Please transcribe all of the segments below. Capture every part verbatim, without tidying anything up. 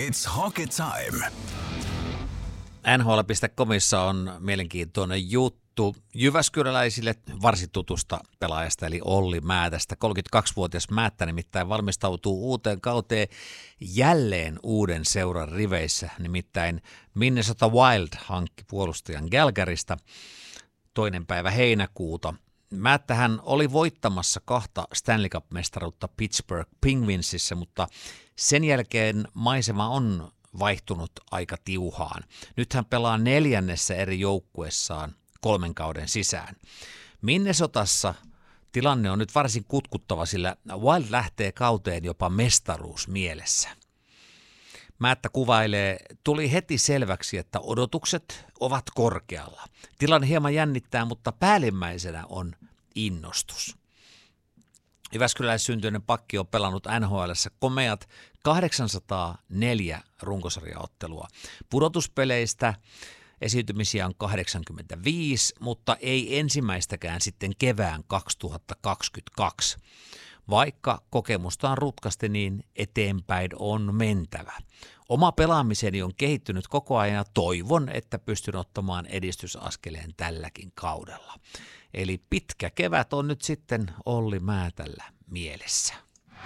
It's hockey time. N H L piste comissa on mielenkiintoinen juttu jyväskyläläisille varsin tutusta pelaajasta, eli Olli Määtästä. kolmekymmentäkaksivuotias Määttä nimittäin valmistautuu uuteen kauteen jälleen uuden seuran riveissä, nimittäin Minnesota Wild hankki puolustajan Calgarysta toinen päivä heinäkuuta. Määttähän oli voittamassa kahta Stanley Cup-mestaruutta Pittsburgh Penguinsissä, mutta sen jälkeen maisema on vaihtunut aika tiuhaan. Nyt hän pelaa neljännessä eri joukkuessaan kolmen kauden sisään. Minnesotassa tilanne on nyt varsin kutkuttava, sillä Wild lähtee kauteen jopa mestaruus mielessä. Määttä kuvailee, tuli heti selväksi, että odotukset ovat korkealla. Tilanne hieman jännittää, mutta päällimmäisenä on innostus. Jyväskyläläissyntyinen pakki on pelannut N H L:ssä komeat kahdeksansataaneljä runkosarjaottelua. Pudotuspeleistä esiintymisiä on kahdeksankymmentäviisi, mutta ei ensimmäistäkään sitten kevään kaksituhattakaksikymmentäkaksi. Vaikka kokemusta on rutkasti, niin eteenpäin on mentävä. Oma pelaamiseni on kehittynyt koko ajan ja toivon, että pystyn ottamaan edistysaskeleen tälläkin kaudella. Eli pitkä kevät on nyt sitten Olli Määtällä mielessä.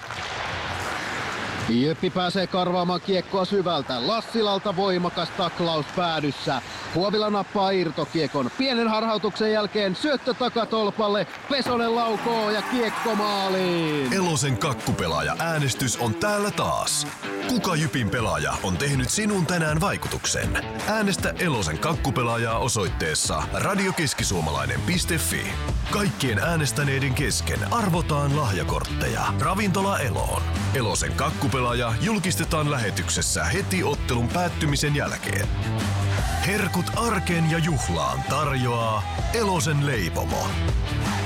Jyppi pääsee karvaamaan kiekkoa syvältä. Lassilalta voimakas taklaus päädyssä. Huovila nappaa irtokiekon. Pienen harhautuksen jälkeen syöttö takatolpalle. Pesonen laukoo ja kiekko maaliin. Elosen kakkupelaaja äänestys on täällä taas. Kuka Jypin pelaaja on tehnyt sinun tänään vaikutuksen? Äänestä Elosen kakkupelaajaa osoitteessa radiokeskisuomalainen piste fi. Kaikkien äänestäneiden kesken arvotaan lahjakortteja. Ravintola Eloon. Elosen kakkupelaaja julkistetaan lähetyksessä heti ottelun päättymisen jälkeen. Herkut arkeen ja juhlaan tarjoaa Elosen leipomo.